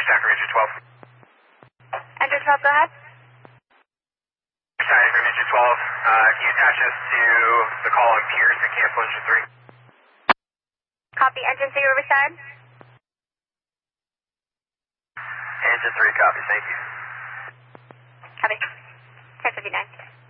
Riverside for Engine 12. Engine 12, go ahead. Riverside for Engine 12. Can you attach us to the call on Pierce and cancel Engine 3? Copy. Engine 3, Riverside. Engine 3, copy. Thank you. Copy. 1059.